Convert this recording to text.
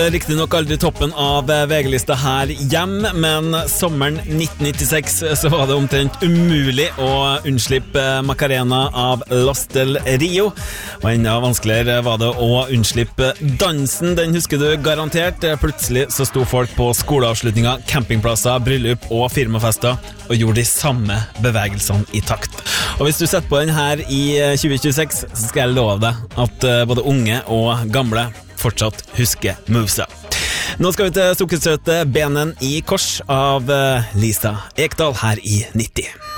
Riktig nok aldri toppen av VG-lista her hjem, men sommeren 1996 så var det omtrent umulig å unnslippe Macarena av Los del Rio, og enda vanskeligere var det å unnslippe dansen. Den husker du garantert. Plutselig så sto folk på skoleavslutninger, campingplasser, bryllup og firmafester og gjorde de samme bevegelsene i takt. Og hvis du setter på den her i 2026, så skal jeg love deg at både unge og gamle fortsatt husker movesa. Nå skal vi til sukkersøte Benen i kors av Lisa Ekdal her i 90.